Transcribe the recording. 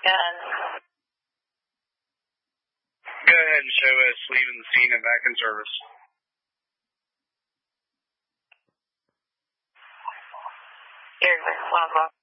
gun. Go ahead and show us leaving the scene and back in service. Here, 1 o'clock.